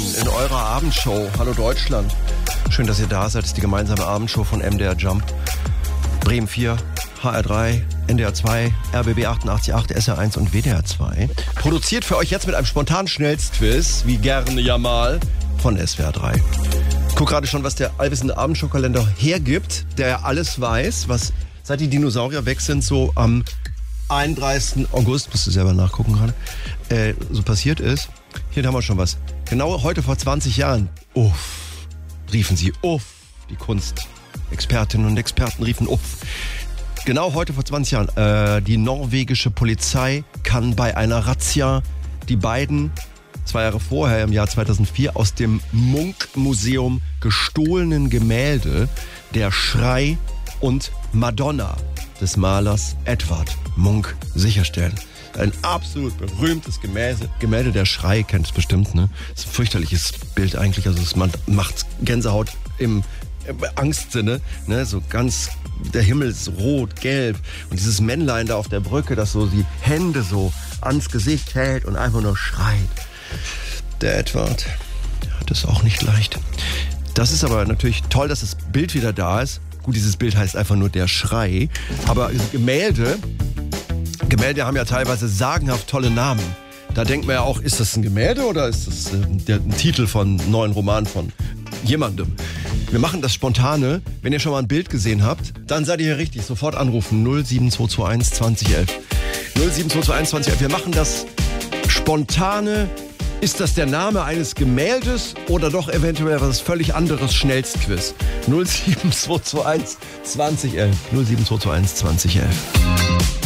in eurer Abendshow. Hallo Deutschland. Schön, dass ihr da seid. Das ist die gemeinsame Abendshow von MDR Jump. Bremen 4, HR3, NDR 2, RBB 88.8, SR1 und WDR 2. Produziert für euch jetzt mit einem spontanen Schnellstquiz, wie gerne ja mal, von SWR 3. Ich guck gerade schon, was der allwissende Abendshow-Kalender hergibt, der ja alles weiß, was seit die Dinosaurier weg sind, so am 31. August, musst du selber nachgucken gerade, so passiert ist. Hier haben wir schon was. Genau heute vor 20 Jahren, riefen sie, die Kunstexpertinnen und Experten riefen, Genau heute vor 20 Jahren, die norwegische Polizei kann bei einer Razzia die beiden 2 Jahre vorher, im Jahr 2004, aus dem Munch-Museum gestohlenen Gemälde Der Schrei und Madonna des Malers Edvard Munch sicherstellen. Ein absolut berühmtes Gemälde Der Schrei, kennt es bestimmt, ne? Das ist ein fürchterliches Bild eigentlich, also es macht Gänsehaut im Angstsinne, ne? So ganz, der Himmel ist rot, gelb und dieses Männlein da auf der Brücke, das so die Hände so ans Gesicht hält und einfach nur schreit. Der Edward hat es auch nicht leicht. Das ist aber natürlich toll, dass das Bild wieder da ist. Gut, dieses Bild heißt einfach nur Der Schrei, aber Gemälde haben ja teilweise sagenhaft tolle Namen. Da denkt man ja auch, ist das ein Gemälde oder ist das ein Titel von einem neuen Roman von jemandem? Wir machen das Spontane. Wenn ihr schon mal ein Bild gesehen habt, dann seid ihr hier richtig. Sofort anrufen. 07221 2011. 07221 2011. Wir machen das Spontane. Ist das der Name eines Gemäldes oder doch eventuell was völlig anderes? Schnellstquiz. 07221 2011. 07221 2011.